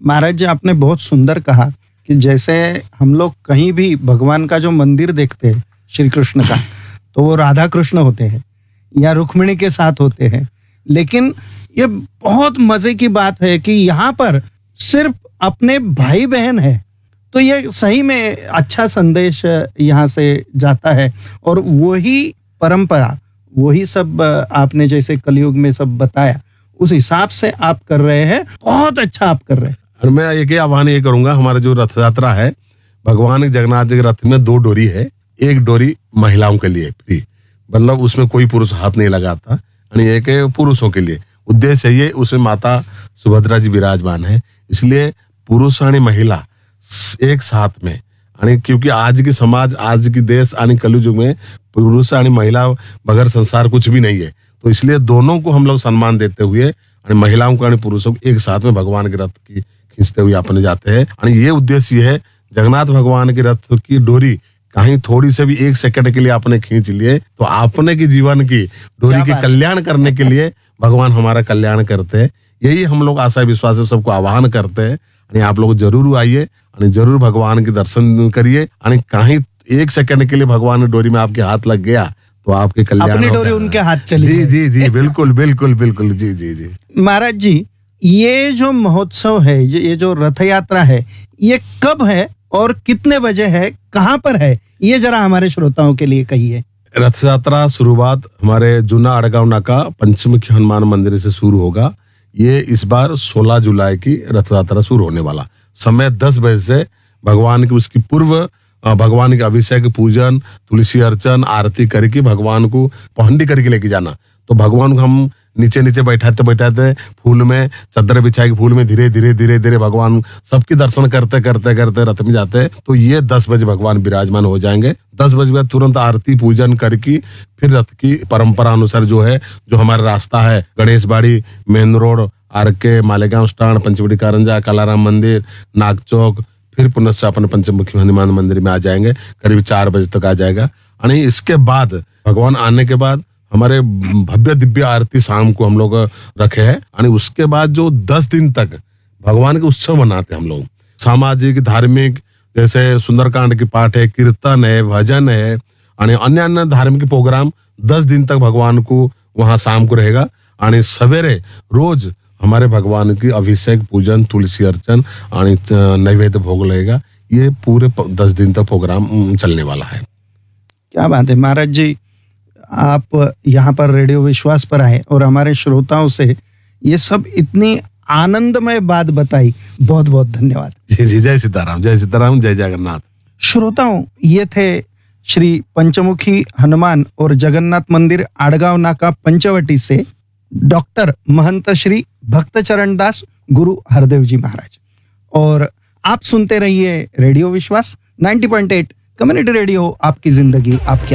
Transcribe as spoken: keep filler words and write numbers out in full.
महाराज जी, आपने बहुत सुंदर कहा कि जैसे हम लोग कहीं भी भगवान का जो मंदिर देखते हैं श्री कृष्ण का, तो वो राधा कृष्ण होते हैं या रुक्मिणी के साथ होते हैं। लेकिन ये बहुत मजे की बात है कि यहाँ पर सिर्फ अपने भाई बहन है, तो ये सही में अच्छा संदेश यहाँ से जाता है। और वही परंपरा, वही सब आपने जैसे कलयुग में सब बताया, उस हिसाब से आप कर रहे हैं। बहुत अच्छा आप कर रहे हैं। और मैं एक ही आह्वान ये करूंगा, हमारा जो रथ यात्रा है, भगवान जगन्नाथ जी के रथ में दो डोरी है। एक डोरी महिलाओं के लिए फ्री, मतलब उसमें कोई पुरुष हाथ नहीं लगाता, यानी एक है पुरुषों के लिए। उद्देश्य ये, उसमें माता सुभद्रा जी विराजमान है, इसलिए पुरुष और महिला एक साथ में, यानी क्योंकि आज की समाज, आज की देश यानी कलयुग में पुरुष और महिला बगैर संसार कुछ भी नहीं है। तो इसलिए दोनों को हम लोग सम्मान देते हुए महिलाओं को और पुरुषों को एक साथ में भगवान के रथ की खींचते हुए अपने जाते हैं। और ये उद्देश्य है, जगन्नाथ भगवान के रथ की डोरी कहीं थोड़ी से भी एक सेकंड के लिए आपने खींच लिए तो आपने की जीवन की डोरी के कल्याण करने के लिए भगवान हमारा कल्याण करते हैं। यही हम लोग आशा विश्वास से सबको आह्वान करते हैं। आप लोग जरूर आइए, जरूर भगवान के दर्शन करिए। कहीं एक सेकंड के लिए भगवान की डोरी में आपके हाथ लग गया तो आपके कल्याण, अपनी डोरी उनके हाथ चली। जी जी जी बिल्कुल बिल्कुल बिल्कुल जी जी जी महाराज जी, ये जो महोत्सव है, ये जो रथ यात्रा है, ये कब है और कितने बजे है, कहाँ पर है, ये जरा हमारे श्रोताओं के लिए कहिए। रथ यात्रा शुरुआत हमारे जूना अड़गांव नाका पंचमुखी हनुमान मंदिर से शुरू होगा। ये इस बार सोलह जुलाई की रथ यात्रा शुरू होने वाला। समय दस बजे से भगवान की, उसकी पूर्व भगवान के अभिषेक, पूजन, तुलसी अर्चन, आरती करके भगवान को पहंडी करके लेके जाना। तो भगवान को हम नीचे नीचे बैठाते बैठाते फूल में चादर बिछा के फूल में धीरे धीरे धीरे धीरे भगवान सबके दर्शन करते करते करते रथ में जाते हैं। तो ये दस बजे भगवान विराजमान हो जाएंगे। दस बजे बाद तुरंत आरती पूजन करके फिर रथ की परंपरा अनुसार जो है, जो हमारा रास्ता है, गणेश बाड़ी, मेन रोड, आर के, मालेगांव स्टैंड, पंचवटी कारंजा, कालाराम मंदिर, नाग चौक, फिर पुनः अपन पंचमुखी हनुमान मंदिर में आ जाएंगे। करीब चार बजे तक आ जाएगा। और इसके बाद भगवान आने के बाद हमारे भव्य दिव्य आरती शाम को हम लोग रखे हैं। और उसके बाद जो दस दिन तक भगवान के उत्सव मनाते हैं हम लोग, सामाजिक, धार्मिक, जैसे सुंदरकांड की पाठ है, कीर्तन है, भजन है, अन्य अन्य धार्मिक प्रोग्राम दस दिन तक भगवान को वहां शाम को रहेगा। और सवेरे रोज हमारे भगवान की अभिषेक, पूजन, तुलसी अर्चन और नैवेद्य भोग लगेगा। ये पूरे दस दिन तक प्रोग्राम चलने वाला है। क्या बात है महाराज जी, आप यहाँ पर रेडियो विश्वास पर आए और हमारे श्रोताओं से ये सब इतनी आनंदमय बात बताई। बहुत बहुत धन्यवाद। जी जी, जय सीताराम, जय सीताराम, जय जगन्नाथ। श्रोताओं, ये थे श्री पंचमुखी हनुमान और जगन्नाथ मंदिर आड़गांव नाका पंचवटी से डॉक्टर महंत श्री भक्त चरण दास गुरु हरदेव जी महाराज। और आप सुनते रहिए रेडियो विश्वास नब्बे पॉइंट आठ कम्युनिटी रेडियो, आपकी जिंदगी आपकी